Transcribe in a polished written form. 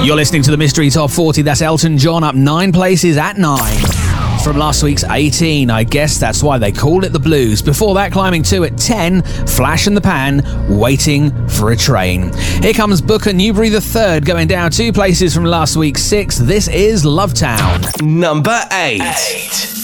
You're listening to the Mystery Top 40. That's Elton John up 9 places at 9. From last week's 18, I guess that's why they called it the Blues. Before that, climbing 2 at 10, Flash in the Pan, Waiting for a Train. Here comes Booker Newberry III, going down 2 places from last week's 6. This is Lovetown. Number 8.